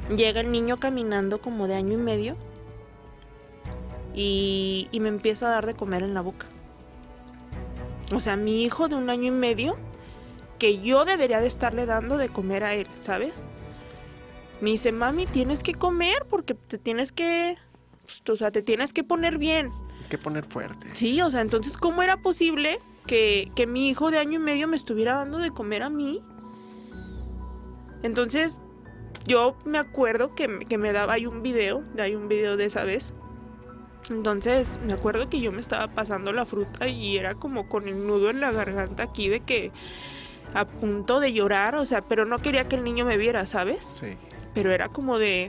llega el niño caminando como de 1 año y medio y me empieza a dar de comer en la boca. O sea, mi hijo de 1 año y medio, que yo debería de estarle dando de comer a él, ¿sabes? Me dice, mami, tienes que comer porque te tienes que poner bien. Es que poner fuerte. Sí, o sea, entonces, ¿cómo era posible que mi hijo de 1 año y medio me estuviera dando de comer a mí? Entonces, yo me acuerdo que me daba, hay un video de esa vez. Entonces, me acuerdo que yo me estaba pasando la fruta y era como con el nudo en la garganta aquí de que a punto de llorar, o sea, pero no quería que el niño me viera, ¿sabes? Sí. Pero era como de,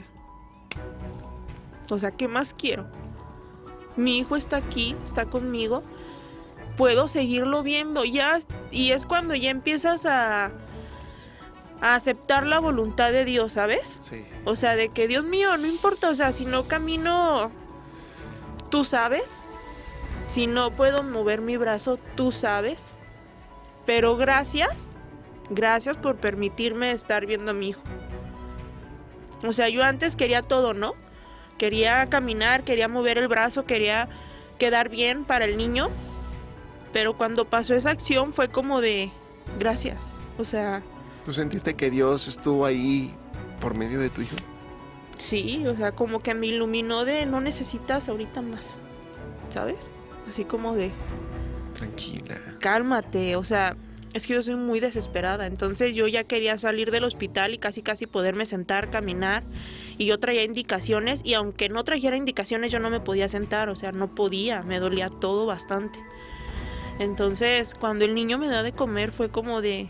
o sea, ¿qué más quiero? Mi hijo está aquí, está conmigo, puedo seguirlo viendo ya, y es cuando ya empiezas a aceptar la voluntad de Dios, ¿sabes? Sí. O sea, de que Dios mío, no importa, o sea, si no camino, tú sabes, si no puedo mover mi brazo, tú sabes, pero gracias por permitirme estar viendo a mi hijo. O sea, yo antes quería todo, ¿no? Quería caminar, quería mover el brazo, quería quedar bien para el niño, pero cuando pasó esa acción fue como de, gracias, o sea... ¿Tú sentiste que Dios estuvo ahí por medio de tu hijo? Sí, o sea, como que me iluminó de no necesitas ahorita más, ¿sabes? Así como de... Tranquila. Cálmate, o sea, es que yo soy muy desesperada, entonces yo ya quería salir del hospital y casi poderme sentar, caminar, y yo traía indicaciones, y aunque no trajera indicaciones yo no me podía sentar, o sea, no podía, me dolía todo bastante. Entonces, cuando el niño me da de comer fue como de...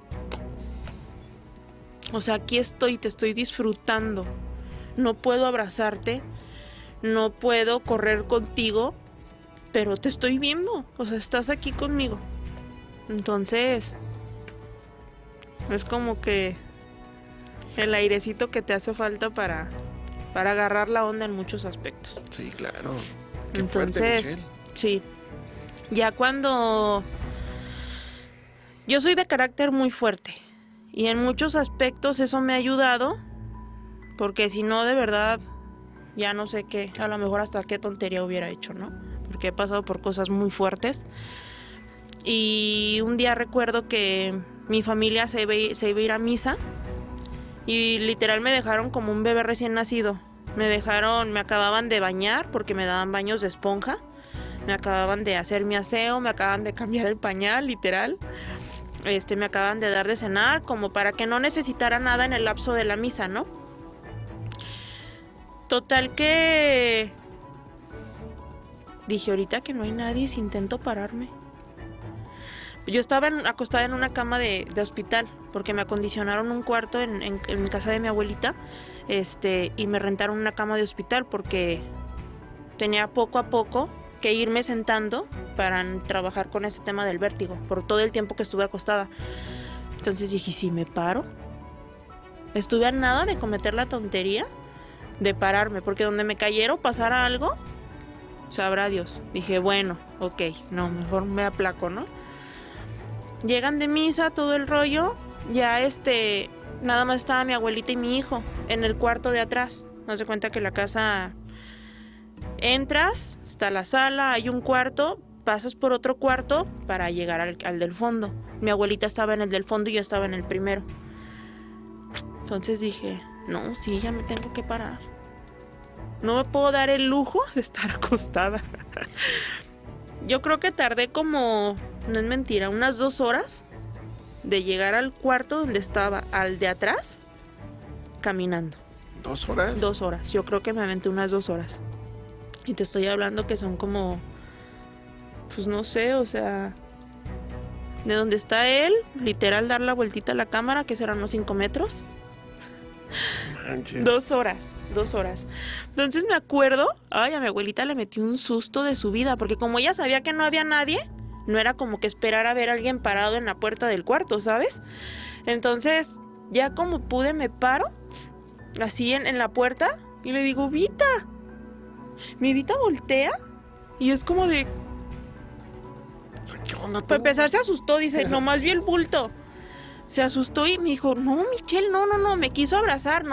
O sea, aquí estoy, te estoy disfrutando. No puedo abrazarte, no puedo correr contigo, pero te estoy viendo, o sea, estás aquí conmigo. Entonces, es como que el airecito que te hace falta para agarrar la onda en muchos aspectos. Sí, claro. Qué Entonces, fuerte, Michelle. sí. Ya cuando... Yo soy de carácter muy fuerte y en muchos aspectos eso me ha ayudado, porque si no, de verdad, ya no sé qué, a lo mejor hasta qué tontería hubiera hecho, ¿no? Porque he pasado por cosas muy fuertes. Y un día recuerdo que mi familia se iba a ir a misa y literal me dejaron como un bebé recién nacido. Me acababan de bañar porque me daban baños de esponja. Me acababan de hacer mi aseo, me acaban de cambiar el pañal, literal. Me acaban de dar de cenar como para que no necesitara nada en el lapso de la misa, ¿no? Total que dije, ahorita que no hay nadie, si intento pararme. Yo estaba acostada en una cama de hospital porque me acondicionaron un cuarto en casa de mi abuelita, y me rentaron una cama de hospital porque tenía poco a poco que irme sentando para trabajar con ese tema del vértigo por todo el tiempo que estuve acostada. Entonces dije, ¿si me paro? Estuve a nada de cometer la tontería de pararme, porque donde me cayera o pasara algo, sabrá Dios. Dije, bueno, ok, no, mejor me aplaco, ¿no? Llegan de misa, todo el rollo, ya nada más estaba mi abuelita y mi hijo en el cuarto de atrás. No se cuenta que la casa, entras, está la sala, hay un cuarto, pasas por otro cuarto para llegar al del fondo. Mi abuelita estaba en el del fondo y yo estaba en el primero. Entonces dije, no, sí, ya me tengo que parar. No me puedo dar el lujo de estar acostada. Yo creo que tardé como, no es mentira, unas 2 horas de llegar al cuarto donde estaba, al de atrás, caminando. ¿2 horas? 2 horas, yo creo que me aventé unas 2 horas. Y te estoy hablando que son como, pues no sé, o sea, de donde está él, literal dar la vueltita a la cámara, que serán unos 5 metros. Manches. 2 horas. Entonces me acuerdo, a mi abuelita le metí un susto de su vida, porque como ella sabía que no había nadie, no era como que esperar a ver a alguien parado en la puerta del cuarto, ¿sabes? Entonces, ya como pude, me paro, así en la puerta, y le digo, Vita. Mi Vita voltea, y es como de... O sea, ¿qué onda tú? Para empezar se asustó, dice, nomás vi el bulto. Se asustó y me dijo, no, Michelle, no, me quiso abrazar,